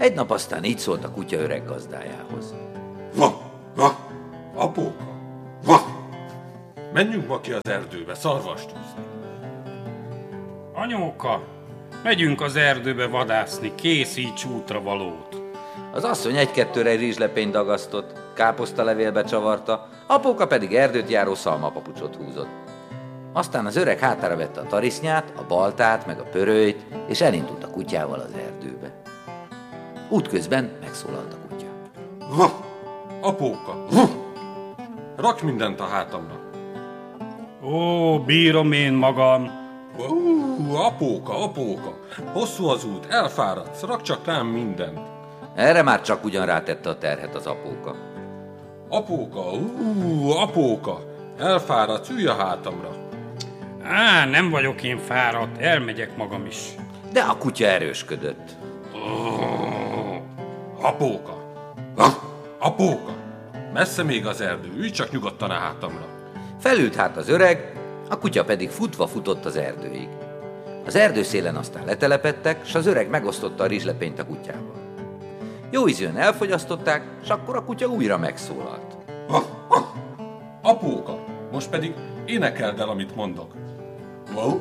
Egy nap aztán így szólt a kutya öreg gazdájához. Va, apóka, va! Menjünk ma ki az erdőbe szarvast húzni. Anyóka, megyünk az erdőbe vadászni, készíts útra valót. Az asszony egy-kettőre egy rizslepényt dagasztott, káposztalevélbe csavarta, apóka pedig erdőt járó szalmapapucsot húzott. Aztán az öreg hátára vette a tarisznyát, a baltát, meg a pörőjt, és elindult a kutyával az erdőbe. Útközben megszólalt a kutya. Va, apóka, rakj mindent a hátamra. Ó, bírom én magam. Apóka, hosszú az út, elfáradsz, rakj csak rám mindent. Erre már csak ugyan rátette a terhet az apóka. Apóka, elfáradsz, ülj a hátamra. Nem vagyok én fáradt, elmegyek magam is. De a kutya erősködött. Apóka, messze még az erdő, ülj csak nyugodtan a hátamra. Felült hát az öreg, a kutya pedig futva futott az erdőig. Az erdőszélen aztán letelepedtek, s az öreg megosztotta a rizslepényt a kutyával. Jó ízűen elfogyasztották, s akkor a kutya újra megszólalt. Apóka, most pedig énekeld el, amit mondok.